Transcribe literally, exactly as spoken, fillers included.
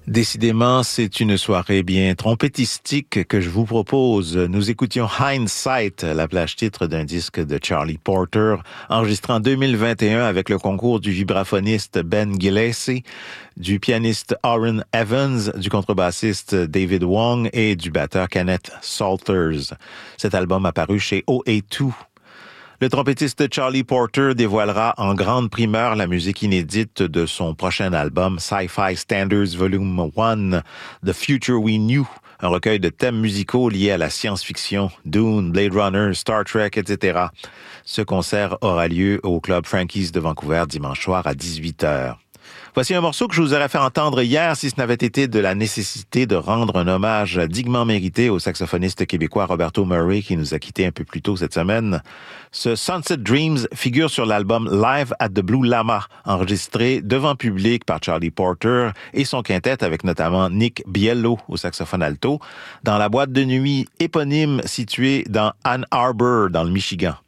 Décidément, c'est une soirée bien trompettistique que je vous propose. Nous écoutions Hindsight, la plage titre d'un disque de Charlie Porter, enregistré en deux mille vingt et un avec le concours du vibraphoniste Ben Gillespie, du pianiste Aaron Evans, du contrebassiste David Wong et du batteur Kenneth Salters. Cet album apparu chez O A deux. Le trompettiste Charlie Porter dévoilera en grande primeur la musique inédite de son prochain album Sci-Fi Standards Volume un, The Future We Knew, un recueil de thèmes musicaux liés à la science-fiction, Dune, Blade Runner, Star Trek, et cetera. Ce concert aura lieu au Club Frankie's de Vancouver dimanche soir à dix-huit heures. Voici un morceau que je vous aurais fait entendre hier si ce n'avait été de la nécessité de rendre un hommage dignement mérité au saxophoniste québécois Roberto Murray qui nous a quittés un peu plus tôt cette semaine. Ce Sunset Dreams figure sur l'album Live at the Blue Llama, enregistré devant public par Charlie Porter et son quintet avec notamment Nick Biello au saxophone alto, dans la boîte de nuit éponyme située dans Ann Arbor, dans le Michigan.